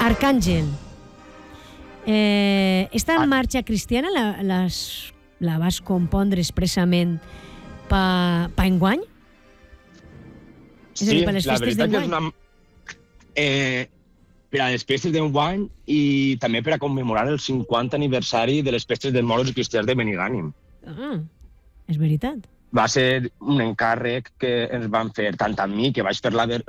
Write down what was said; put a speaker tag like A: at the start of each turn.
A: Arcàngel. Esta marxa cristiana la vas compondre expressament pa enguany?
B: Sí, la veritat que és una... per a les festes d'enguany i també per a commemorar el 50 aniversari de les festes dels moros i cristians de Benigànim.
A: Ah, és veritat.
B: Va ser un encàrrec que ens van fer tant a mi, que vaig fer la